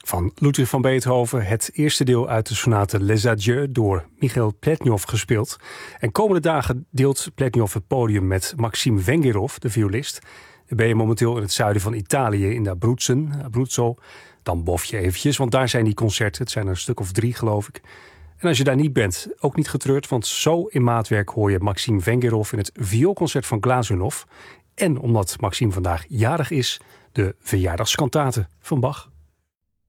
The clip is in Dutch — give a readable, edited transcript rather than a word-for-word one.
Van Ludwig van Beethoven, het eerste deel uit de sonate Les Adieux door Michail Pletnyov gespeeld. En komende dagen deelt Pletnyov het podium met Maxim Vengerov, de violist. Dan ben je momenteel in het zuiden van Italië, in Abruzzo. Dan bof je eventjes, want daar zijn die concerten. Het zijn er een stuk of 3, geloof ik. En als je daar niet bent, ook niet getreurd, want zo in maatwerk hoor je Maxim Vengerov in het vioolconcert van Glazunov. En omdat Maxim vandaag jarig is, de verjaardagskantate van Bach.